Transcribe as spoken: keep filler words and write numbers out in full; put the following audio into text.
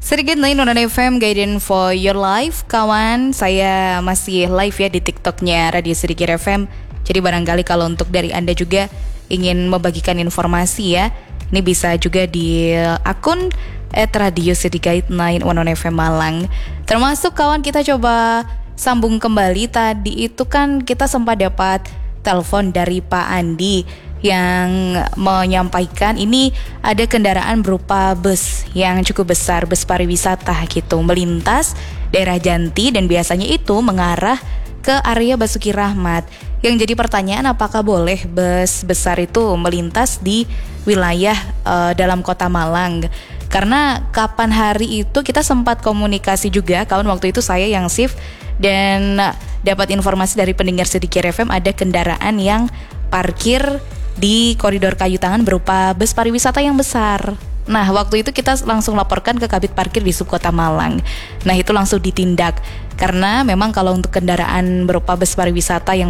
Sedikit lain Nona F M Guidance for Your Life. Kawan, saya masih live ya di TikToknya Radio Sedikit F M. Jadi barangkali kalau untuk dari Anda juga ingin membagikan informasi ya, ini bisa juga di akun at Radio Sedikit sembilan Nona F M Malang. Termasuk kawan, kita coba sambung kembali. Tadi itu kan kita sempat dapat telepon dari Pak Andi yang menyampaikan ini ada kendaraan berupa bus yang cukup besar, bus pariwisata gitu, melintas daerah Janti dan biasanya itu mengarah ke area Basuki Rahmat. Yang jadi pertanyaan, apakah boleh bus besar itu melintas di wilayah uh, dalam kota Malang? Karena kapan hari itu kita sempat komunikasi juga, kawan, waktu itu saya yang shift dan dapat informasi dari pendengar Sedikit F M ada kendaraan yang parkir di koridor kayu tangan berupa bus pariwisata yang besar. Nah, waktu itu kita langsung laporkan ke Kabid Parkir di Subkota Malang. Nah, itu langsung ditindak karena memang kalau untuk kendaraan berupa bus pariwisata yang